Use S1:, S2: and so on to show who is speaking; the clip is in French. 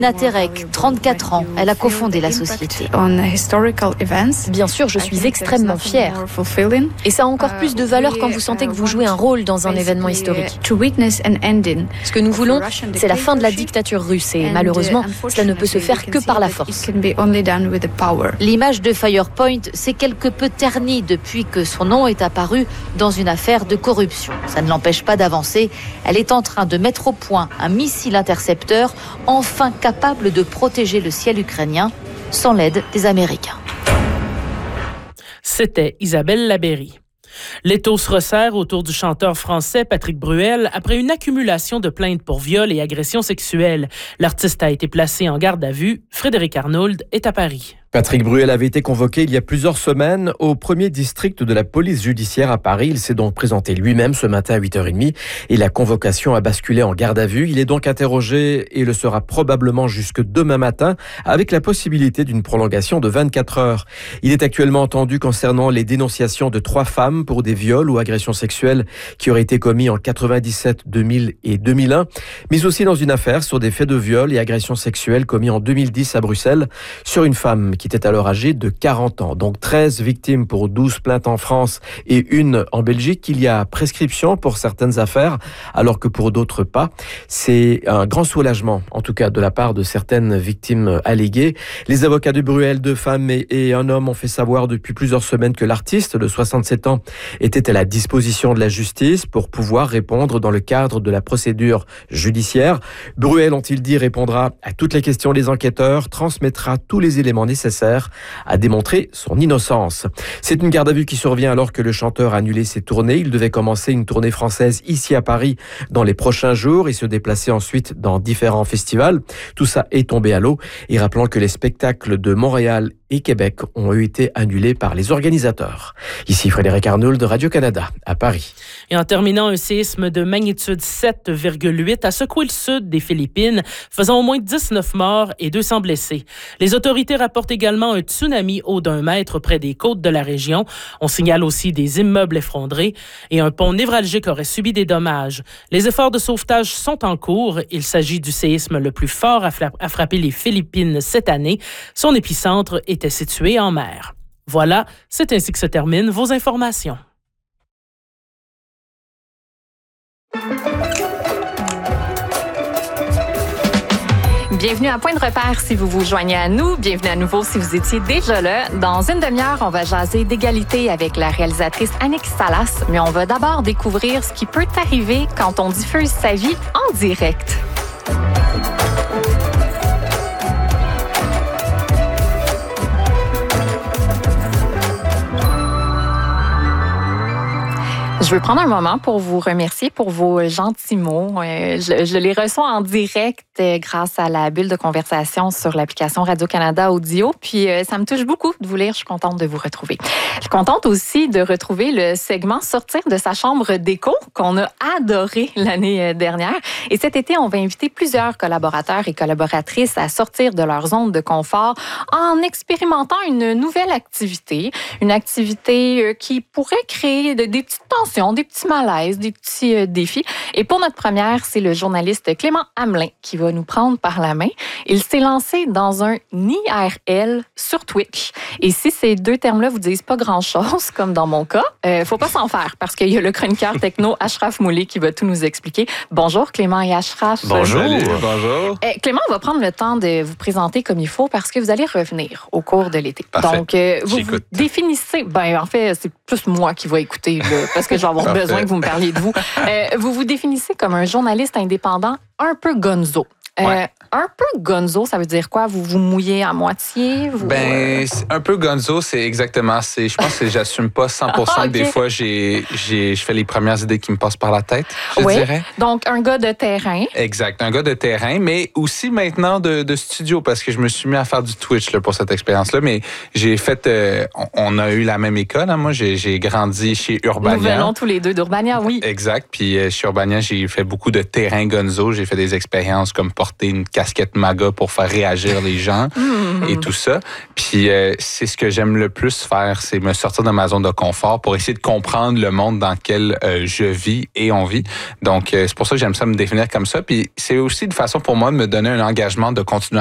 S1: Terek, 34 ans, elle a cofondé la société.
S2: Bien sûr, je suis extrêmement fière. Et ça a encore plus de valeur quand vous sentez que vous jouez un rôle dans un événement historique. Ce que nous voulons, c'est la fin de la dictature russe et malheureusement, cela ne peut se faire que par la force.
S1: L'image de Firepoint s'est quelque peu ternie depuis que son nom est apparu dans une affaire de corruption. Ça ne l'empêche pas d'avancer. Elle est en train de mettre au point un missile intercepteur enfin capable de protéger le ciel ukrainien sans l'aide des Américains.
S3: C'était Isabelle Labéry. L'étau se resserre autour du chanteur français Patrick Bruel après une accumulation de plaintes pour viol et agressions sexuelles. L'artiste a été placé en garde à vue. Frédéric Arnould est à Paris.
S4: Patrick Bruel avait été convoqué il y a plusieurs semaines au premier district de la police judiciaire à Paris. Il s'est donc présenté lui-même ce matin à 8h30 et la convocation a basculé en garde à vue. Il est donc interrogé et le sera probablement jusque demain matin avec la possibilité d'une prolongation de 24 heures. Il est actuellement entendu concernant les dénonciations de 3 femmes pour des viols ou agressions sexuelles qui auraient été commis en 97, 2000 et 2001, mais aussi dans une affaire sur des faits de viol et agressions sexuelles commis en 2010 à Bruxelles sur une femme qui était alors âgée de 40 ans. Donc 13 victimes pour 12 plaintes en France et une en Belgique. Il y a prescription pour certaines affaires, alors que pour d'autres pas. C'est un grand soulagement, en tout cas de la part de certaines victimes alléguées. Les avocats de Bruel, 2 femmes et un homme, ont fait savoir depuis plusieurs semaines que l'artiste de 67 ans était à la disposition de la justice pour pouvoir répondre dans le cadre de la procédure judiciaire. Bruel, ont-ils dit, répondra à toutes les questions des enquêteurs, transmettra tous les éléments nécessaires à démontrer son innocence. C'est une garde à vue qui survient alors que le chanteur a annulé ses tournées. Il devait commencer une tournée française ici à Paris dans les prochains jours et se déplacer ensuite dans différents festivals. Tout ça est tombé à l'eau. Et rappelons que les spectacles de Montréal et Québec ont été annulés par les organisateurs. Ici Frédéric Arnould de Radio-Canada, à Paris.
S3: Et en terminant, un séisme de magnitude 7,8 a secoué le sud des Philippines, faisant au moins 19 morts et 200 blessés. Les autorités rapportent également un tsunami haut d'1 mètre près des côtes de la région. On signale aussi des immeubles effondrés et un pont névralgique aurait subi des dommages. Les efforts de sauvetage sont en cours. Il s'agit du séisme le plus fort à frapper les Philippines cette année. Son épicentre était situé en mer. Voilà, c'est ainsi que se terminent vos informations.
S5: Bienvenue à Point de repère si vous vous joignez à nous. Bienvenue à nouveau si vous étiez déjà là. Dans une demi-heure, on va jaser d'égalité avec la réalisatrice Annick Salas, mais on va d'abord découvrir ce qui peut arriver quand on diffuse sa vie en direct. Je veux prendre un moment pour vous remercier pour vos gentils mots. Je les reçois en direct grâce à la bulle de conversation sur l'application Radio-Canada Audio. Puis ça me touche beaucoup de vous lire. Je suis contente de vous retrouver. Je suis contente aussi de retrouver le segment Sortir de sa chambre d'écho qu'on a adoré l'année dernière. Et cet été, on va inviter plusieurs collaborateurs et collaboratrices à sortir de leur zone de confort en expérimentant une nouvelle activité. Une activité qui pourrait créer des petites tensions, des petits malaises, des petits défis. Et pour notre première, c'est le journaliste Clément Hamelin qui va nous prendre par la main. Il s'est lancé dans un IRL sur Twitch. Et si ces 2 termes-là vous disent pas grand-chose, comme dans mon cas, faut pas s'en faire parce qu'il y a le chroniqueur techno Ashraf Moulay qui va tout nous expliquer. Bonjour Clément et Ashraf.
S6: Bonjour. Bonjour.
S5: Clément, on va prendre le temps de vous présenter comme il faut parce que vous allez revenir au cours de l'été.
S6: Parfait.
S5: Donc, vous définissez... en fait, c'est plus moi qui vais écouter là, parce que je vais avoir besoin que vous me parliez de vous. Vous vous définissez comme un journaliste indépendant un peu gonzo.
S6: Ouais.
S5: Un peu gonzo, ça veut dire quoi? Vous vous mouillez à moitié?
S6: Un peu gonzo, c'est exactement. Je pense que j'assume pas 100%. Des fois, je fais les premières idées qui me passent par la tête, je dirais.
S5: Donc, un gars de terrain.
S6: Exact, un gars de terrain, mais aussi maintenant de studio, parce que je me suis mis à faire du Twitch là, pour cette expérience-là. Mais j'ai fait... on a eu la même école. Hein. Moi, j'ai grandi chez Urbania.
S5: Nous venons tous les deux d'Urbania, oui.
S6: Exact. Puis chez Urbania, j'ai fait beaucoup de terrain gonzo. J'ai fait des expériences comme porter une casquette MAGA pour faire réagir les gens et tout ça. Puis c'est ce que j'aime le plus faire, c'est me sortir de ma zone de confort pour essayer de comprendre le monde dans lequel je vis et on vit. Donc, c'est pour ça que j'aime ça me définir comme ça. Puis c'est aussi une façon pour moi de me donner un engagement de continuer